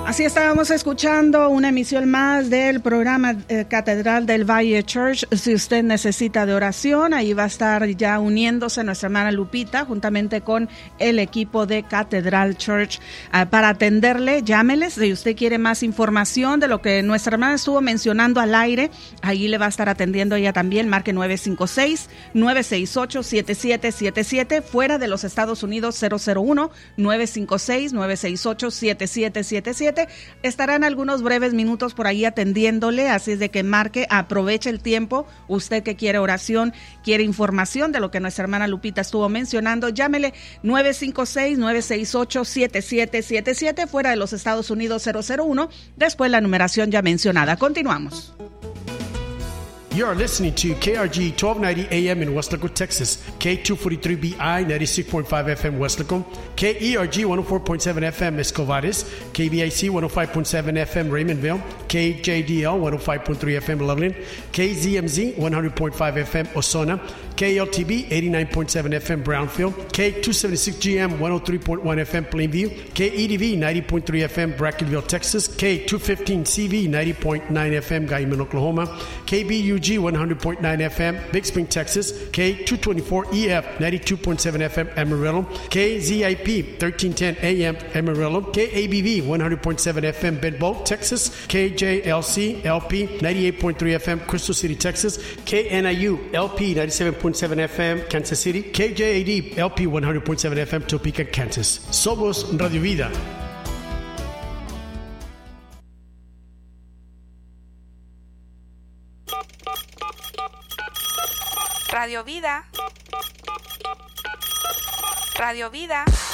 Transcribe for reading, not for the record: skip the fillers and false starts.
Así estábamos escuchando una emisión más del programa Catedral del Valle Church. Si usted necesita de oración, ahí va a estar ya uniéndose nuestra hermana Lupita juntamente con el equipo de Catedral Church para atenderle. Llámeles si usted quiere más información de lo que nuestra hermana estuvo mencionando al aire. Ahí le va a estar atendiendo ella también. Marque 956-968-7777. Fuera de los Estados Unidos, 001-956-968-7777. Estarán algunos breves minutos por ahí atendiéndole, así es de que marque, aproveche el tiempo. Usted que quiere oración, quiere información de lo que nuestra hermana Lupita estuvo mencionando, llámele 956-968-7777, fuera de los Estados Unidos 001, después la numeración ya mencionada. Continuamos. You are listening to KRG 1290 AM in Weslaco, Texas, K243BI 96.5 FM Weslaco, KERG 104.7 FM Escovares, KBIC 105.7 FM Raymondville, KJDL 105.3 FM Loveland, KZMZ 100.5 FM Osona, KLTB 89.7 FM Brownfield, K276GM 103.1 FM Plainview, KEDV 90.3 FM Brackenville, Texas, K215CV 90.9 FM Guyman, Oklahoma, KBUG 100.9 FM Big Spring, Texas, K224EF 92.7 FM Amarillo, KZIP 1310 AM Amarillo, KABV 100.7 FM Bedbolt, Texas, KJLC LP 98.3 FM Crystal City, Texas, KNIU LP 97.7 FM Kansas City, KJAD LP 100.7 FM Topeka, Kansas. Somos Radio Vida. Radio Vida. Radio Vida.